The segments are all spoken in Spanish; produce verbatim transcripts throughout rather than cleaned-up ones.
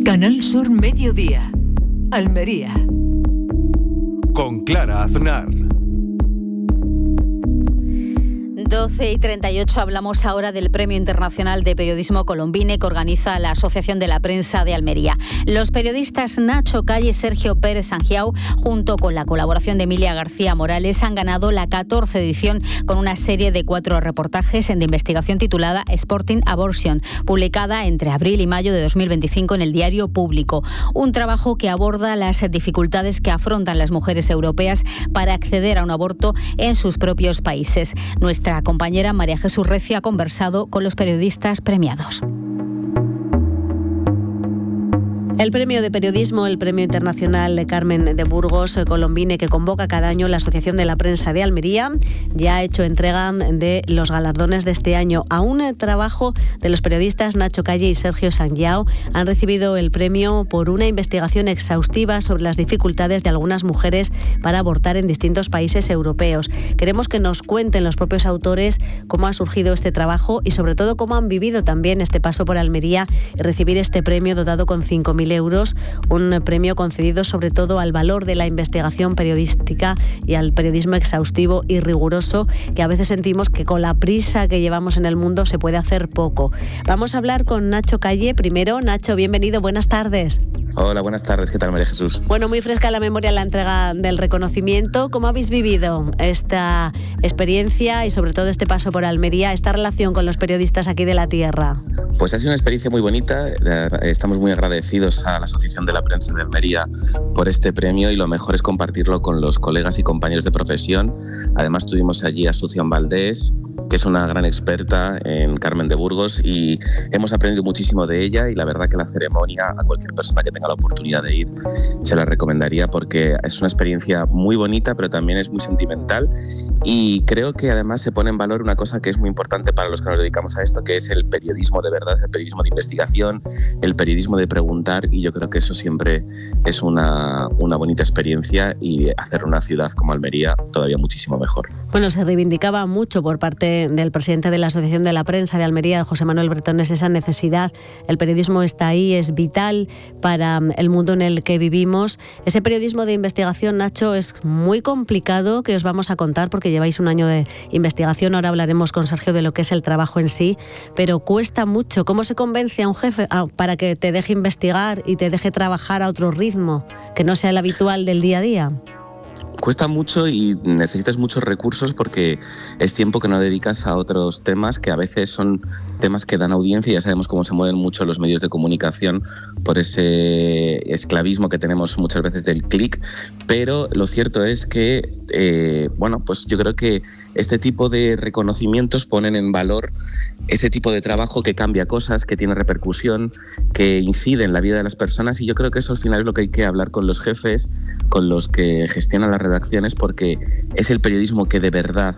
Canal Sur Mediodía, Almería. Con Clara Aznar. doce y treinta y ocho, hablamos ahora del Premio Internacional de Periodismo Colombine que organiza la Asociación de la Prensa de Almería. Los periodistas Nacho Calle y Sergio Pérez Sangiao, junto con la colaboración de Emilia García Morales, han ganado la catorce edición con una serie de cuatro reportajes de investigación titulada Sporting Abortion, publicada entre abril y mayo de dos mil veinticinco en el Diario Público. Un trabajo que aborda las dificultades que afrontan las mujeres europeas para acceder a un aborto en sus propios países. Nuestra compañera María Jesús Recio ha conversado con los periodistas premiados. El premio de periodismo, el Premio Internacional de Carmen de Burgos Colombine, que convoca cada año la Asociación de la Prensa de Almería, ya ha hecho entrega de los galardones de este año. A un trabajo de los periodistas Nacho Calle y Sergio Sangiao han recibido el premio por una investigación exhaustiva sobre las dificultades de algunas mujeres para abortar en distintos países europeos. Queremos que nos cuenten los propios autores cómo ha surgido este trabajo y sobre todo cómo han vivido también este paso por Almería y recibir este premio dotado con cinco mil euros, un premio concedido sobre todo al valor de la investigación periodística y al periodismo exhaustivo y riguroso, que a veces sentimos que con la prisa que llevamos en el mundo se puede hacer poco. Vamos a hablar con Nacho Calle primero. Nacho, bienvenido, buenas tardes. Hola, buenas tardes. ¿Qué tal, María Jesús? Bueno, muy fresca en la memoria la entrega del reconocimiento. ¿Cómo habéis vivido esta experiencia y sobre todo este paso por Almería, esta relación con los periodistas aquí de la tierra? Pues ha sido una experiencia muy bonita. Estamos muy agradecidos a la Asociación de la Prensa de Almería por este premio y lo mejor es compartirlo con los colegas y compañeros de profesión. Además tuvimos allí a Asunción Valdés, que es una gran experta en Carmen de Burgos, y hemos aprendido muchísimo de ella, y la verdad que la ceremonia, a cualquier persona que tenga la oportunidad de ir, se la recomendaría porque es una experiencia muy bonita, pero también es muy sentimental, y creo que además se pone en valor una cosa que es muy importante para los que nos dedicamos a esto, que es el periodismo de verdad, el periodismo de investigación, el periodismo de preguntar, y yo creo que eso siempre es una, una bonita experiencia, y hacer una ciudad como Almería todavía muchísimo mejor. Bueno, se reivindicaba mucho por parte del presidente de la Asociación de la Prensa de Almería, José Manuel Bretones, esa necesidad. El periodismo está ahí, es vital para el mundo en el que vivimos. Ese periodismo de investigación, Nacho, es muy complicado, que os vamos a contar porque lleváis un año de investigación. Ahora hablaremos con Sergio de lo que es el trabajo en sí, pero cuesta mucho. ¿Cómo se convence a un jefe para que te deje investigar y te deje trabajar a otro ritmo, que no sea el habitual del día a día? Cuesta mucho y necesitas muchos recursos porque es tiempo que no dedicas a otros temas que a veces son temas que dan audiencia, y ya sabemos cómo se mueven mucho los medios de comunicación por ese esclavismo que tenemos muchas veces del clic, pero lo cierto es que eh, bueno, pues yo creo que este tipo de reconocimientos ponen en valor ese tipo de trabajo que cambia cosas, que tiene repercusión, que incide en la vida de las personas, y yo creo que eso al final es lo que hay que hablar con los jefes, con los que gestionan las redacciones, porque es el periodismo que de verdad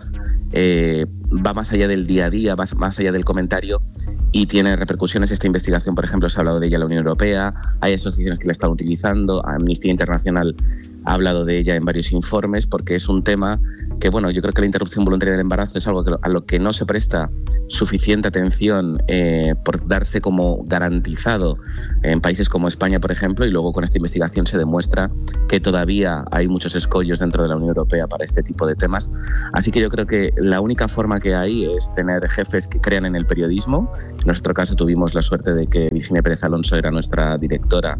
eh, va más allá del día a día, va más allá del comentario y tiene repercusiones. Esta investigación, por ejemplo, se ha hablado de ella en la Unión Europea, hay asociaciones que la están utilizando, Amnistía Internacional ha hablado de ella en varios informes, porque es un tema que, bueno, yo creo que la interrupción voluntaria del embarazo es algo que, a lo que no se presta suficiente atención eh, por darse como garantizado en países como España, por ejemplo, y luego con esta investigación se demuestra que todavía hay muchos escollos dentro de la Unión Europea para este tipo de temas. Así que yo creo que la única forma que hay es tener jefes que crean en el periodismo. En nuestro caso tuvimos la suerte de que Virginia Pérez Alonso era nuestra directora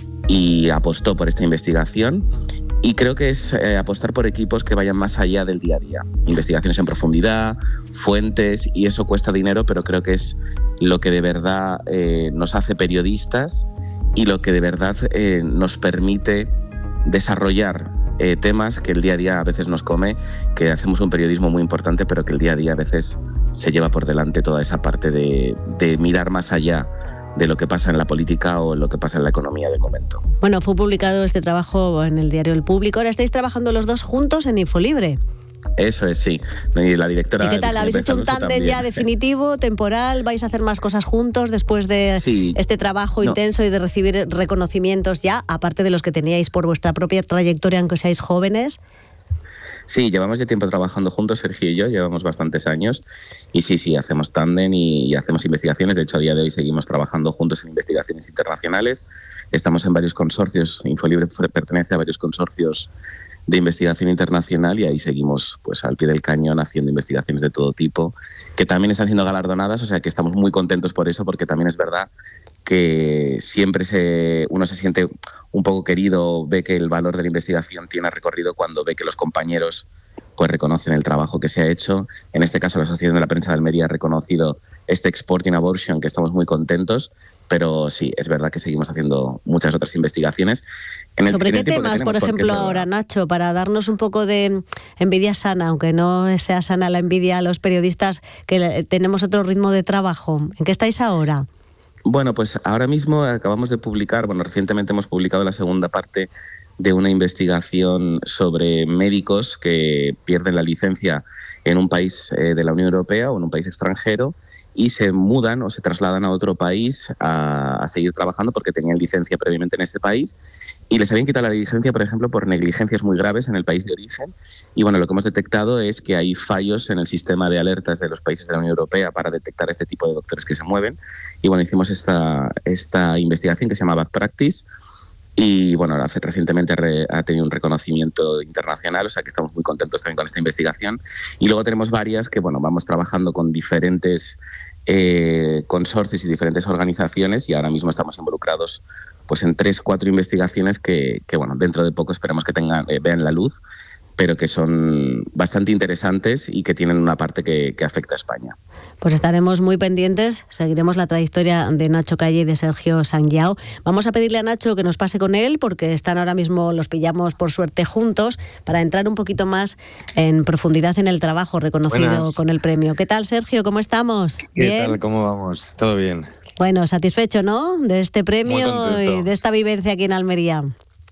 y apostó por esta investigación, y creo que es eh, apostar por equipos que vayan más allá del día a día, investigaciones en profundidad, fuentes, y eso cuesta dinero, pero creo que es lo que de verdad eh, nos hace periodistas y lo que de verdad eh, nos permite desarrollar eh, temas que el día a día a veces nos come, que hacemos un periodismo muy importante, pero que el día a día a veces se lleva por delante toda esa parte de, de mirar más allá de lo que pasa en la política o lo que pasa en la economía del momento. Bueno, fue publicado este trabajo en el diario El Público. Ahora estáis trabajando los dos juntos en Infolibre. Eso es, sí. Y la directora... ¿Y qué tal? ¿Habéis hecho un tándem ya definitivo, temporal? ¿Vais a hacer más cosas juntos después de sí. este trabajo no. intenso y de recibir reconocimientos ya, aparte de los que teníais por vuestra propia trayectoria, aunque seáis jóvenes? Sí, llevamos ya tiempo trabajando juntos, Sergio y yo, llevamos bastantes años y sí, sí, hacemos tándem y, y hacemos investigaciones. De hecho, a día de hoy seguimos trabajando juntos en investigaciones internacionales. Estamos en varios consorcios, Infolibre pertenece a varios consorcios de investigación internacional y ahí seguimos pues al pie del cañón haciendo investigaciones de todo tipo, que también están siendo galardonadas, o sea que estamos muy contentos por eso, porque también es verdad que siempre se, uno se siente un poco querido, ve que el valor de la investigación tiene recorrido cuando ve que los compañeros pues reconocen el trabajo que se ha hecho. En este caso, la Asociación de la Prensa de Almería ha reconocido este Exporting Abortion, que estamos muy contentos, pero sí, es verdad que seguimos haciendo muchas otras investigaciones. En el, ¿Sobre en qué el tiempo temas, que por ejemplo, ahora, Nacho, para darnos un poco de envidia sana, aunque no sea sana la envidia a los periodistas, que tenemos otro ritmo de trabajo? ¿En qué estáis ahora? Bueno, pues ahora mismo acabamos de publicar, bueno, recientemente hemos publicado la segunda parte de una investigación sobre médicos que pierden la licencia en un país eh, de la Unión Europea o en un país extranjero y se mudan o se trasladan a otro país a, a seguir trabajando porque tenían licencia previamente en ese país y les habían quitado la licencia, por ejemplo, por negligencias muy graves en el país de origen. Y bueno, lo que hemos detectado es que hay fallos en el sistema de alertas de los países de la Unión Europea para detectar este tipo de doctores que se mueven. Y bueno, hicimos esta, esta investigación que se llama Bad Practice. Y bueno, hace, recientemente re, ha tenido un reconocimiento internacional, o sea que estamos muy contentos también con esta investigación. Y luego tenemos varias que, bueno, vamos trabajando con diferentes eh, consorcios y diferentes organizaciones y ahora mismo estamos involucrados pues en tres, cuatro investigaciones que, que bueno, dentro de poco esperemos que tengan, eh, vean la luz, pero que son bastante interesantes y que tienen una parte que, que afecta a España. Pues estaremos muy pendientes, seguiremos la trayectoria de Nacho Calle y de Sergio Sanguiao. Vamos a pedirle a Nacho que nos pase con él, porque están ahora mismo, los pillamos por suerte juntos, para entrar un poquito más en profundidad en el trabajo reconocido Buenas. Con el premio. ¿Qué tal, Sergio? ¿Cómo estamos? ¿Qué ¿Bien? tal? ¿Cómo vamos? ¿Todo bien? Bueno, satisfecho, ¿no?, de este premio y de esta vivencia aquí en Almería.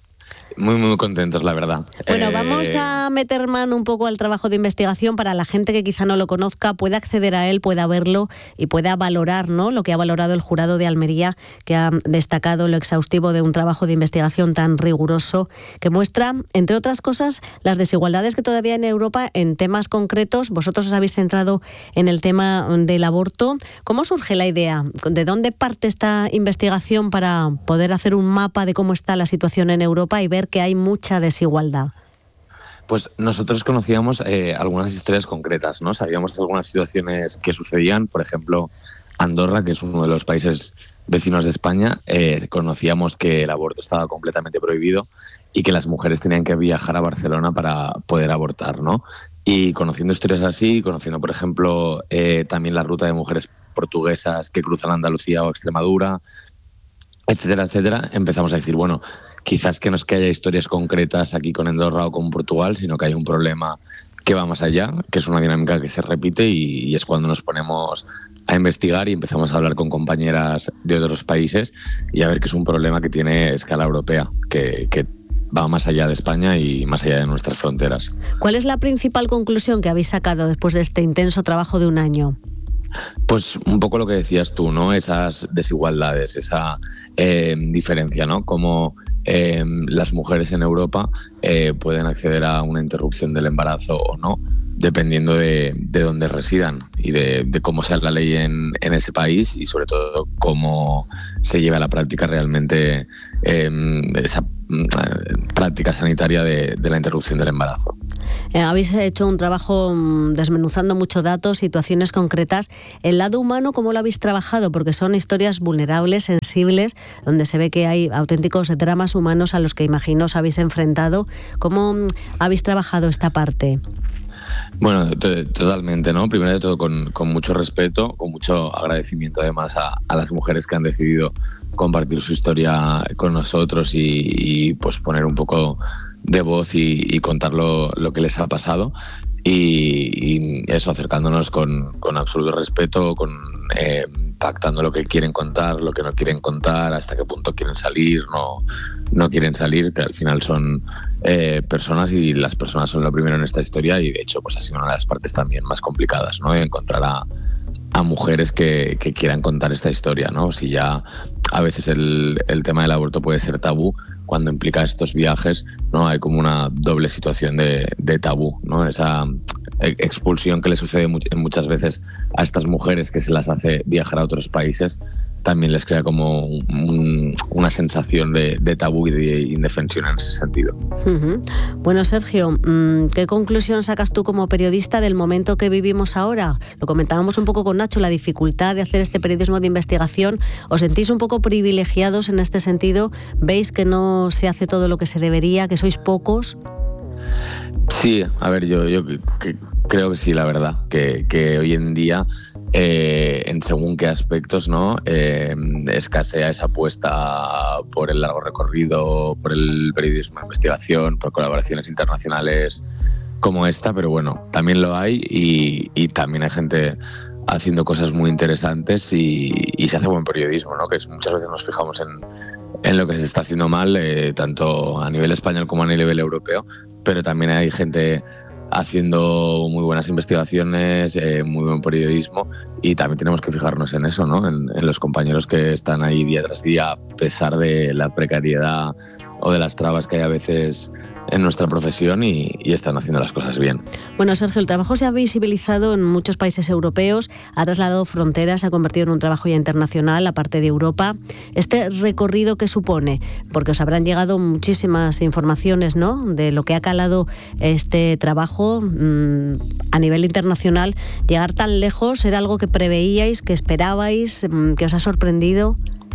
Muy, muy contentos, la verdad. Bueno, eh... vamos a meter mano un poco al trabajo de investigación para la gente que quizá no lo conozca, pueda acceder a él, pueda verlo y pueda valorar, ¿no?, lo que ha valorado el jurado de Almería, que ha destacado lo exhaustivo de un trabajo de investigación tan riguroso que muestra, entre otras cosas, las desigualdades que todavía hay en Europa en temas concretos. Vosotros os habéis centrado en el tema del aborto. ¿Cómo surge la idea? ¿De dónde parte esta investigación para poder hacer un mapa de cómo está la situación en Europa y ver que hay mucha desigualdad? Pues nosotros conocíamos eh, algunas historias concretas, ¿no? Sabíamos algunas situaciones que sucedían, por ejemplo, Andorra, que es uno de los países vecinos de España, eh, conocíamos que el aborto estaba completamente prohibido y que las mujeres tenían que viajar a Barcelona para poder abortar, ¿no? Y conociendo historias así, conociendo, por ejemplo, eh, también la ruta de mujeres portuguesas que cruzan Andalucía o Extremadura, etcétera, etcétera, empezamos a decir, bueno, quizás que no es que haya historias concretas aquí con Andorra o con Portugal, sino que hay un problema que va más allá, que es una dinámica que se repite y, y es cuando nos ponemos a investigar y empezamos a hablar con compañeras de otros países y a ver que es un problema que tiene escala europea, que, que va más allá de España y más allá de nuestras fronteras. ¿Cuál es la principal conclusión que habéis sacado después de este intenso trabajo de un año? Pues un poco lo que decías tú, ¿no? Esas desigualdades, esa eh, diferencia, ¿no? Como eh, las mujeres en Europa eh, pueden acceder a una interrupción del embarazo o no, dependiendo de, de dónde residan y de, de cómo sea la ley en, en ese país y sobre todo cómo se lleva a la práctica realmente eh, esa eh, práctica sanitaria de, de la interrupción del embarazo. Eh, habéis hecho un trabajo mmm, desmenuzando muchos datos, situaciones concretas. El lado humano, ¿cómo lo habéis trabajado? Porque son historias vulnerables, sensibles, donde se ve que hay auténticos dramas humanos a los que imagino os habéis enfrentado. ¿Cómo mmm, habéis trabajado esta parte? Bueno, t- totalmente, ¿no? Primero de todo con, con mucho respeto, con mucho agradecimiento además a, a las mujeres que han decidido compartir su historia con nosotros y, y pues poner un poco de voz y, y contar lo, lo que les ha pasado y, y eso, acercándonos con, con absoluto respeto, con eh, pactando lo que quieren contar, lo que no quieren contar, hasta qué punto quieren salir, no, no quieren salir, que al final son eh, personas y las personas son lo primero en esta historia y de hecho pues ha sido una de las partes también más complicadas, ¿no? Encontrar a, a mujeres que, que quieran contar esta historia, ¿no? Si ya a veces el, el tema del aborto puede ser tabú, cuando implica estos viajes, ¿no? Hay como una doble situación de, de tabú, ¿no? Esa expulsión que le sucede muchas veces a estas mujeres que se las hace viajar a otros países, también les crea como un, una sensación de, de tabú y de indefensión en ese sentido. Uh-huh. Bueno, Sergio, ¿qué conclusión sacas tú como periodista del momento que vivimos ahora? Lo comentábamos un poco con Nacho, la dificultad de hacer este periodismo de investigación. ¿Os sentís un poco privilegiados en este sentido? ¿Veis que no se hace todo lo que se debería, que sois pocos? Sí, a ver, yo, yo que, creo que sí, la verdad, que, que hoy en día Eh, en según qué aspectos, ¿no? Eh, escasea esa apuesta por el largo recorrido, por el periodismo de investigación, por colaboraciones internacionales como esta, pero bueno, también lo hay y, y también hay gente haciendo cosas muy interesantes y, y se hace buen periodismo, ¿no? Que es, muchas veces nos fijamos en, en lo que se está haciendo mal, eh, tanto a nivel español como a nivel europeo, pero también hay gente haciendo muy buenas investigaciones, eh, muy buen periodismo, y también tenemos que fijarnos en eso, ¿no? En, en los compañeros que están ahí día tras día, a pesar de la precariedad o de las trabas que hay a veces en nuestra profesión y, y están haciendo las cosas bien. Bueno, Sergio, el trabajo se ha visibilizado en muchos países europeos, ha trasladado fronteras, se ha convertido en un trabajo ya internacional, aparte de Europa. Este recorrido que supone, porque os habrán llegado muchísimas informaciones, ¿no?, de lo que ha calado este trabajo mmm, a nivel internacional. Llegar tan lejos, ¿era algo que preveíais, que esperabais, mmm, que os ha sorprendido?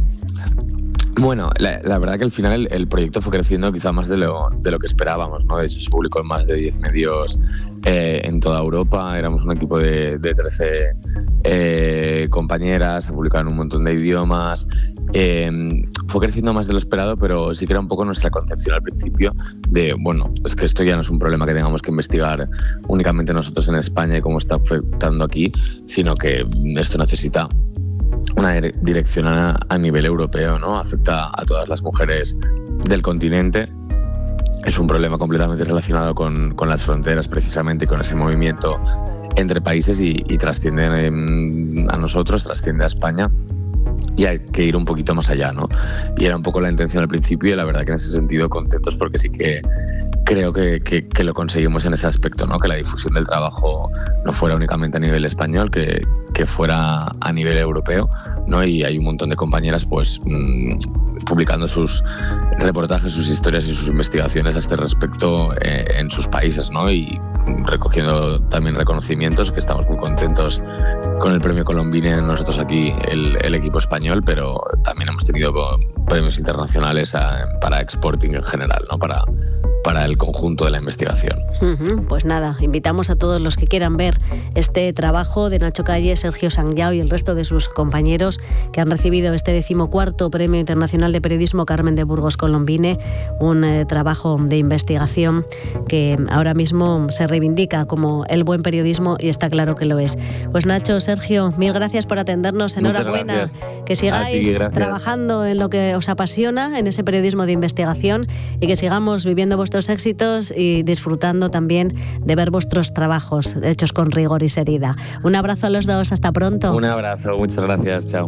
Bueno, la, la verdad que al final el, el proyecto fue creciendo quizá más de lo, de lo que esperábamos, ¿no? De hecho, se publicó en más de diez medios eh, en toda Europa. Éramos un equipo de, de trece eh, compañeras, se publicaron un montón de idiomas. Eh, fue creciendo más de lo esperado, pero sí que era un poco nuestra concepción al principio de, bueno, es que esto ya no es un problema que tengamos que investigar únicamente nosotros en España y cómo está afectando aquí, sino que esto necesita una dirección a, a nivel europeo, ¿no? Afecta a todas las mujeres del continente. Es un problema completamente relacionado con, con las fronteras, precisamente, con ese movimiento entre países y, y trasciende eh, a nosotros, trasciende a España. Y hay que ir un poquito más allá, ¿no? Y era un poco la intención al principio y la verdad que en ese sentido contentos porque sí que creo que, que, que lo conseguimos en ese aspecto, ¿no? Que la difusión del trabajo no fuera únicamente a nivel español, que, que fuera a nivel europeo, ¿no? Y hay un montón de compañeras pues mmm, publicando sus reportajes, sus historias y sus investigaciones a este respecto eh, en sus países, ¿no? Y recogiendo también reconocimientos, que estamos muy contentos con el premio Colombine, nosotros aquí el, el equipo español, pero también hemos tenido premios internacionales a, para exporting en general, ¿no? Para para el conjunto de la investigación. Uh-huh. Pues nada, invitamos a todos los que quieran ver este trabajo de Nacho Calle, Sergio Sangiao y el resto de sus compañeros que han recibido este decimocuarto Premio Internacional de Periodismo Carmen de Burgos Colombine, un eh, trabajo de investigación que ahora mismo se reivindica como el buen periodismo y está claro que lo es. Pues Nacho, Sergio, mil gracias por atendernos, enhorabuena, que sigáis ti, trabajando en lo que os apasiona, en ese periodismo de investigación, y que sigamos viviendo vuestros éxitos y disfrutando también de ver vuestros trabajos hechos con rigor y seriedad. Un abrazo a los dos, hasta pronto. Un abrazo, muchas gracias, chao.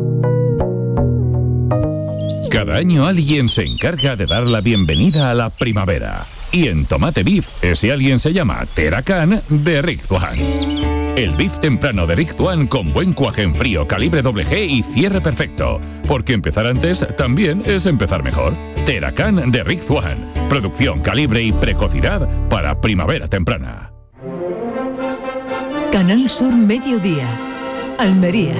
Cada año alguien se encarga de dar la bienvenida a la primavera. Y en Tomate Beef, ese alguien se llama Teracan de Rick Tuan. El beef temprano de Rick Tuan con buen cuaje en frío, calibre doble G y cierre perfecto. Porque empezar antes también es empezar mejor. Teracan de Rick Tuan. Producción, calibre y precocidad para primavera temprana. Canal Sur Mediodía. Almería.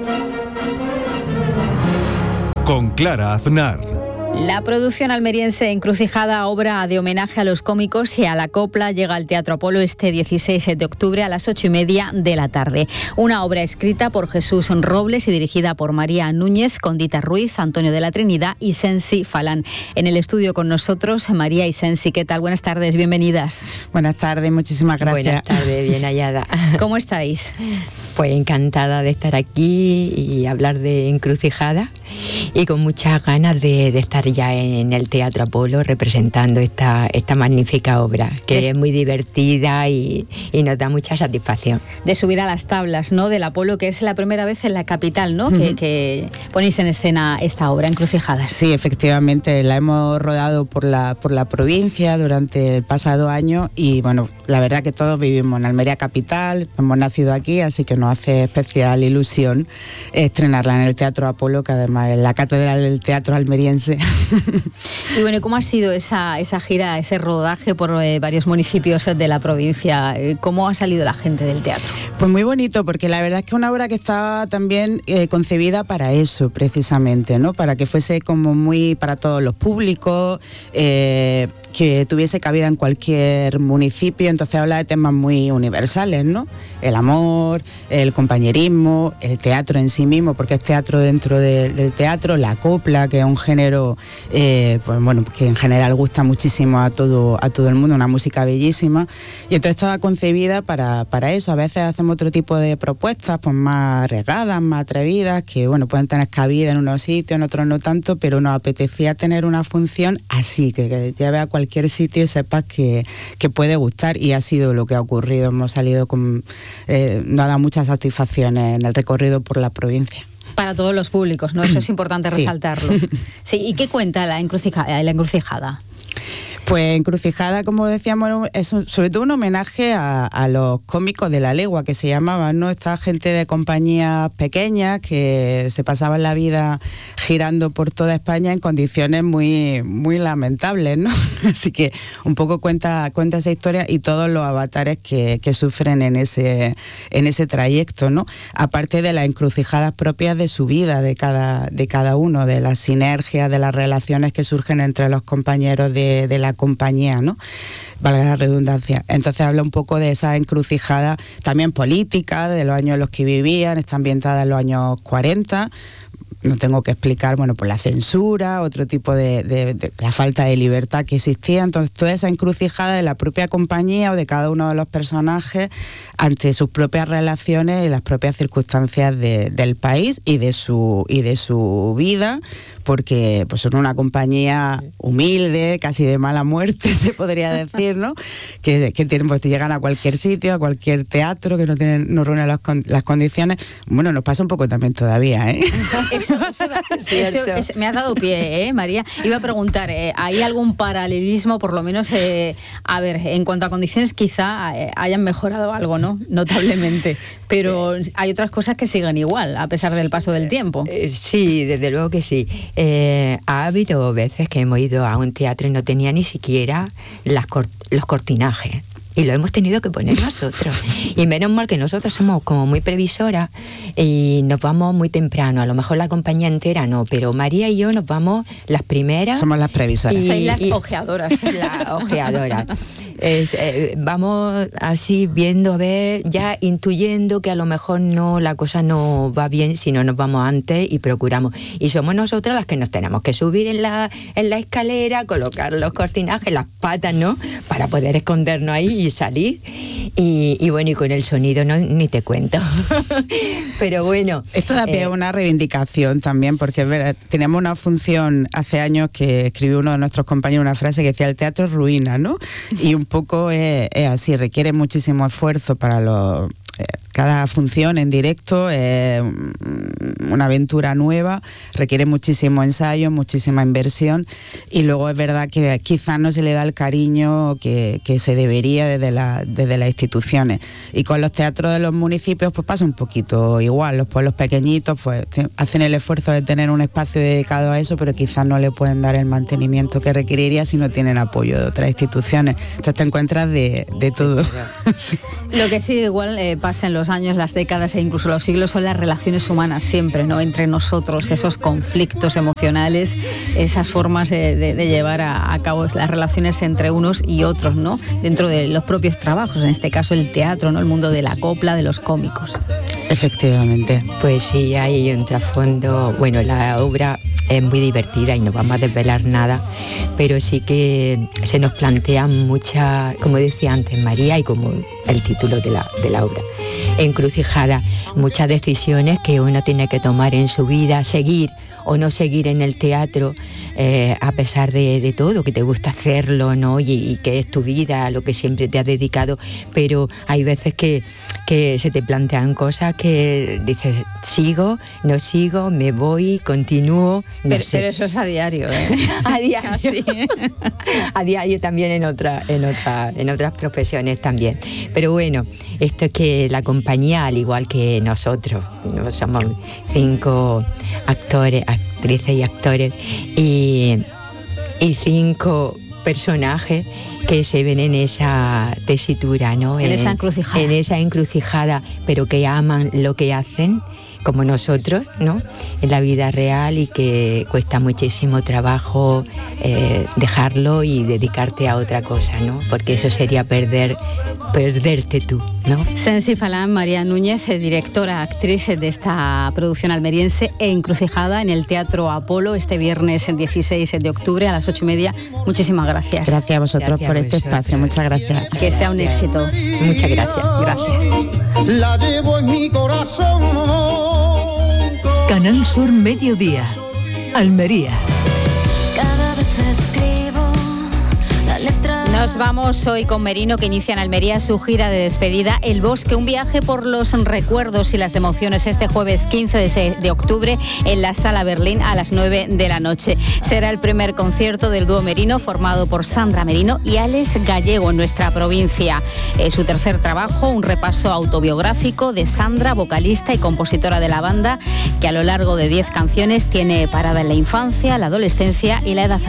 Con Clara Aznar. La producción almeriense Encrucijada, obra de homenaje a los cómicos y a la copla, llega al Teatro Apolo este dieciséis de octubre a las ocho y media de la tarde. Una obra escrita por Jesús Robles y dirigida por María Núñez, con Dita Ruiz, Antonio de la Trinidad y Sensi Falán. En el estudio con nosotros, María y Sensi. ¿Qué tal? Buenas tardes, bienvenidas. Buenas tardes, muchísimas gracias. Buenas tardes, bien hallada. ¿Cómo estáis? Pues encantada de estar aquí y hablar de Encrucijada y con muchas ganas de, de estar ya en el Teatro Apolo representando esta, esta magnífica obra, que es, es muy divertida y, y nos da mucha satisfacción. De subir a las tablas, ¿no?, del Apolo, que es la primera vez en la capital, ¿no?, uh-huh. que, que ponéis en escena esta obra, Encrucijadas. Sí, efectivamente, la hemos rodado por la, por la provincia durante el pasado año y bueno, la verdad que todos vivimos en Almería capital, hemos nacido aquí, así que nos hace especial ilusión estrenarla en el Teatro Apolo, que además es la catedral del teatro almeriense. Y bueno, ¿cómo ha sido esa, esa gira, ese rodaje por eh, varios municipios de la provincia? ¿Cómo ha salido la gente del teatro? Pues muy bonito, porque la verdad es que es una obra que está también eh, concebida para eso, precisamente, ¿no? Para que fuese como muy para todos los públicos, eh, que tuviese cabida en cualquier municipio, entonces habla de temas muy universales, ¿no? El amor, el compañerismo, el teatro en sí mismo, porque es teatro dentro de, del teatro, la copla, que es un género eh, pues bueno, que en general gusta muchísimo a todo, a todo el mundo, una música bellísima, y entonces estaba concebida para, para eso. A veces hacemos otro tipo de propuestas, pues más arriesgadas, más atrevidas, que bueno, pueden tener cabida en unos sitios, en otros no tanto, pero nos apetecía tener una función así, que, que lleve a cualquier sitio y sepas que, que puede gustar, y ha sido lo que ha ocurrido. Hemos salido con, eh, nos ha dado muchas satisfacciones en el recorrido por la provincia. Para todos los públicos, ¿no? Eso es importante sí. resaltarlo. Sí, ¿y qué cuenta la encrucijada? La encrucijada? Pues Encrucijada, como decíamos, es un, sobre todo un homenaje a, a los cómicos de la legua, que se llamaban, ¿no? Esta gente de compañías pequeñas que se pasaban la vida girando por toda España en condiciones muy, muy lamentables, ¿no? Así que un poco cuenta, cuenta esa historia y todos los avatares que, que sufren en ese, en ese trayecto, ¿no? Aparte de las encrucijadas propias de su vida, de cada, de cada uno, de las sinergias, de las relaciones que surgen entre los compañeros de, de la compañía, ¿no? Valga la redundancia. Entonces habla un poco de esa encrucijada también política, de los años en los que vivían, está ambientada en los años cuarenta. No tengo que explicar, bueno, pues la censura, otro tipo de, de, de la falta de libertad que existía. Entonces, toda esa encrucijada de la propia compañía o de cada uno de los personajes ante sus propias relaciones y las propias circunstancias de, del país y de su y de su vida, porque pues son una compañía humilde, casi de mala muerte, se podría decir, ¿no? Que, que tienen, pues llegan a cualquier sitio, a cualquier teatro, que no tienen, no reúnen las, las condiciones. Bueno, nos pasa un poco también todavía, ¿eh? Eso, eso, eso, eso me ha dado pie, ¿eh, María? Iba a preguntar, ¿eh, ¿hay algún paralelismo, por lo menos, eh, a ver, en cuanto a condiciones quizá eh, hayan mejorado algo, ¿no? Notablemente, pero hay otras cosas que siguen igual, a pesar del paso del tiempo. Sí, desde luego que sí. Eh, ha habido veces que hemos ido a un teatro y no tenía ni siquiera las cort- los cortinajes. Y lo hemos tenido que poner nosotros. Y menos mal que nosotros somos como muy previsoras y nos vamos muy temprano. A lo mejor la compañía entera no, pero María y yo nos vamos las primeras. Somos las previsoras. Y, Soy las y, ojeadoras. Las ojeadoras. Es, eh, vamos así viendo, a ver, ya intuyendo que a lo mejor no, la cosa no va bien si no nos vamos antes y procuramos. Y somos nosotras las que nos tenemos que subir en la, en la escalera, colocar los cortinajes, las patas, ¿no? Para poder escondernos ahí y salir. Y, y bueno, y con el sonido no ni te cuento. Pero bueno. Esto da pie a eh, una reivindicación también, porque es verdad, teníamos una función hace años que escribió uno de nuestros compañeros una frase que decía: el teatro es ruina, ¿no? Y un poco es, es así, requiere muchísimo esfuerzo para los... Cada función en directo es una aventura nueva, requiere muchísimo ensayo, muchísima inversión, y luego es verdad que quizás no se le da el cariño que, que se debería desde, la, desde las instituciones. Y con los teatros de los municipios pues pasa un poquito igual. Los pueblos pequeñitos pues hacen el esfuerzo de tener un espacio dedicado a eso, pero quizás no le pueden dar el mantenimiento que requeriría si no tienen apoyo de otras instituciones. Entonces te encuentras de, de todo. Sí. Lo que sí igual eh, pasa en los años, las décadas e incluso los siglos son las relaciones humanas siempre, ¿no? Entre nosotros, esos conflictos emocionales, esas formas de, de, de llevar a, a cabo las relaciones entre unos y otros, ¿no? Dentro de los propios trabajos, en este caso el teatro, ¿no? El mundo de la copla, de los cómicos. Efectivamente. Pues sí, hay un trasfondo. Bueno, la obra es muy divertida y no vamos a desvelar nada, pero sí que se nos plantean muchas, como decía antes María, y como el título de la, de la obra, encrucijada. Muchas decisiones que uno tiene que tomar en su vida, seguir o no seguir en el teatro, eh, a pesar de, de todo, que te gusta hacerlo, ¿no? Y, y que es tu vida, lo que siempre te has dedicado, pero hay veces que, que se te plantean cosas que dices, sigo, no sigo, me voy, continúo, no pero, sé. pero eso es a diario, ¿eh? A diario. Casi. A diario también en, otra, en, otra, en otras profesiones también. Pero bueno, esto es que la compañía, al igual que nosotros, ¿no? Somos cinco actores, actrices y actores, y, y cinco personajes que se ven en esa tesitura, ¿no? En, en esa encrucijada. En esa encrucijada, pero que aman lo que hacen, como nosotros, ¿no? En la vida real, y que cuesta muchísimo trabajo eh, dejarlo y dedicarte a otra cosa, ¿no? Porque eso sería perder, perderte tú, ¿no? Sensi Falán, María Núñez, directora, actriz de esta producción almeriense Encrucijada en el Teatro Apolo este viernes el dieciséis de octubre a las ocho y media. Muchísimas gracias. Gracias a vosotros Gracias por a este vosotros. espacio, muchas gracias. Que sea un éxito. Muchas gracias. Gracias. La llevo en mi corazón. Canal Sur Mediodía, Almería. Cada vez escribo la letra. Nos vamos hoy con Merino, que inicia en Almería su gira de despedida, El Bosque, un viaje por los recuerdos y las emociones este jueves quince de octubre en la Sala Berlín a las nueve de la noche. Será el primer concierto del dúo Merino, formado por Sandra Merino y Alex Gallego en nuestra provincia. Es su tercer trabajo, un repaso autobiográfico de Sandra, vocalista y compositora de la banda, que a lo largo de diez canciones tiene parada en la infancia, la adolescencia y la edad